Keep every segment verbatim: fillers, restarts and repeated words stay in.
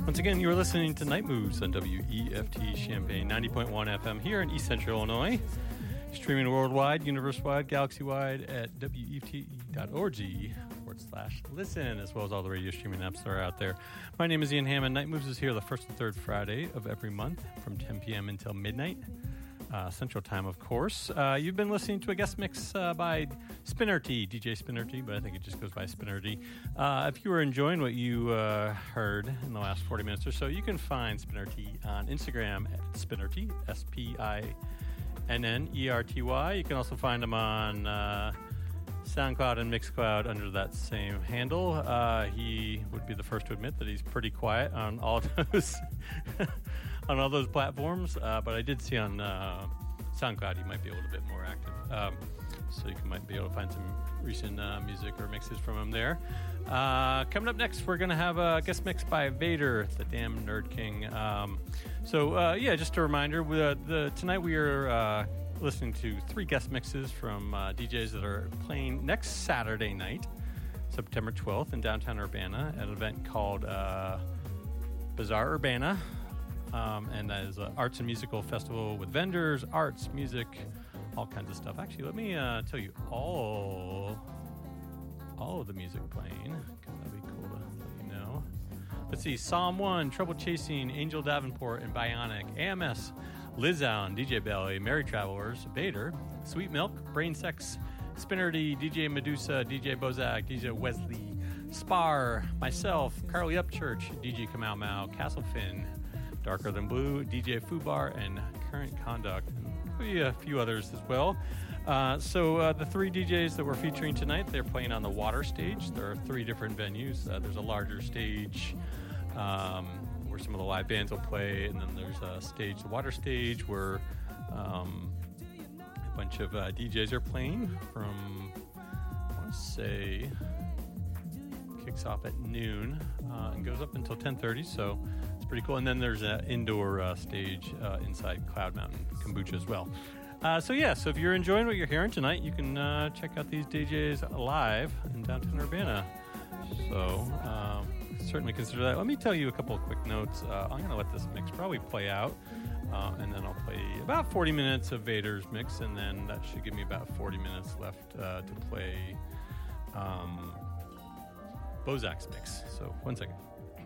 Once again, you are listening to Night Moves on W E F T Champaign ninety point one F M here in East Central Illinois. Streaming worldwide, universe-wide, galaxy-wide at W E F T dot org forward slash listen, as well as all the radio streaming apps that are out there. My name is Ian Hammond. Night Moves is here the first and third Friday of every month from ten p.m. until midnight. Uh, Central Time, of course. Uh, you've been listening to a guest mix uh, by Spinnerty, D J Spinnerty, but I think it just goes by Spinnerty. Uh, if you were enjoying what you uh, heard in the last forty minutes or so, you can find Spinnerty on Instagram at Spinnerty, S P I N N E R T Y. You can also find him on uh, SoundCloud and Mixcloud under that same handle. Uh, he would be the first to admit that he's pretty quiet on all those on all those platforms, uh, but I did see on uh, SoundCloud he might be a little bit more active. Um, so you can, might be able to find some recent uh, music or mixes from him there. Uh, coming up next, we're going to have a guest mix by Vader, the damn Nerd King. Um, so, uh, yeah, just a reminder, we, uh, the, tonight we are uh, listening to three guest mixes from uh, D Js that are playing next Saturday night, September twelfth, in downtown Urbana at an event called uh, Bazaar Urbana. Um, and that is an arts and musical festival with vendors, arts, music, all kinds of stuff. Actually, let me uh, tell you all, all of the music playing, because that'd be cool to let you know. Let's see, Psalm one, Trouble Chasing, Angel Davenport, and Bionic, A M S, Lizown, D J Belly, Merry Travelers, Vader, Sweet Milk, Brain Sex, Spinnerty, D J Medusa, D J Bozak, D J Wesley, Spar, myself, Carly Upchurch, D J Kamau Mau, Castle Finn, Darker Than Blue, D J Fubar, and Current Conduct, and maybe a few others as well. Uh, so uh, the three D Js that we're featuring tonight, they're playing on the water stage. There are three different venues. Uh, there's a larger stage um, where some of the live bands will play, and then there's a stage, the water stage, where um, a bunch of uh, D Js are playing from, I want to say, kicks off at noon uh, and goes up until ten thirty, so pretty cool. And then there's an indoor uh, stage uh, inside Cloud Mountain Kombucha as well. Uh, so yeah, so if you're enjoying what you're hearing tonight, you can uh, check out these D Js live in downtown Urbana. So um, certainly consider that. Let me tell you a couple of quick notes. Uh, I'm going to let this mix probably play out, uh, and then I'll play about forty minutes of Vader's mix, and then that should give me about forty minutes left uh, to play um, Bozak's mix. So one second.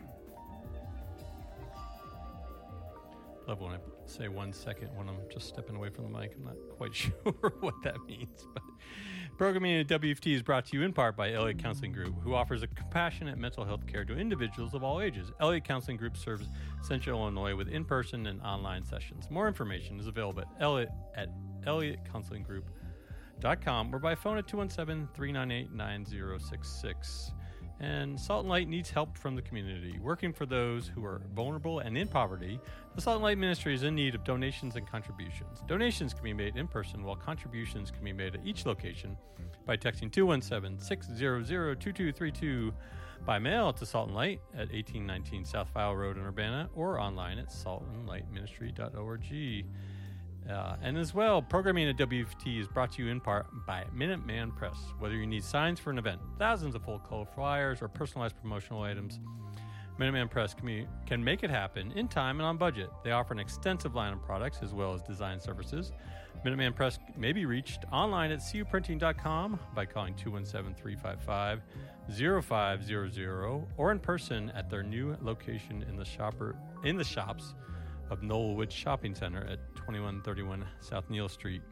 Love when I say one second when I'm just stepping away from the mic. I'm not quite sure what that means. But programming at W F T is brought to you in part by Elliott Counseling Group, who offers a compassionate mental health care to individuals of all ages. Elliott Counseling Group serves Central Illinois with in-person and online sessions. More information is available at Elliott at elliott counseling group dot com or by phone at two one seven, three nine eight, nine zero six six. And Salt and Light needs help from the community. Working for those who are vulnerable and in poverty, the Salt and Light Ministry is in need of donations and contributions. Donations can be made in person, while contributions can be made at each location by texting two one seven, six zero zero, two two three two, by mail to Salt and Light at eighteen nineteen South File Road in Urbana, or online at salt and light ministry dot org. Uh, and as well, programming at W F T is brought to you in part by Minuteman Press. Whether you need signs for an event, thousands of full-color flyers, or personalized promotional items, Minuteman Press can, can make it happen in time and on budget. They offer an extensive line of products as well as design services. Minuteman Press may be reached online at c u printing dot com by calling two one seven, three five five, zero five zero zero or in person at their new location in the shopper in the shops of Knollwood Shopping Center at twenty-one thirty-one South Neal Street.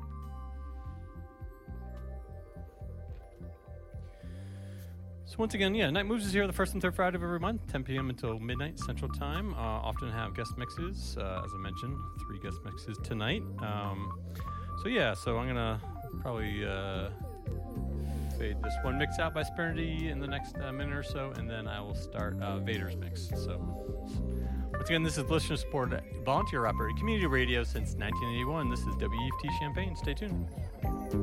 So once again, yeah, Night Moves is here the first and third Friday of every month, ten p.m. until midnight Central Time. Uh, often have guest mixes, uh, as I mentioned, three guest mixes tonight. Um, so yeah, so I'm gonna probably uh, fade this one mix out by Spinnerty in the next uh, minute or so, and then I will start uh, Vader's mix. So once again, this is listener supported volunteer operated community radio since nineteen eighty-one. This is W E F T Champaign. Stay tuned.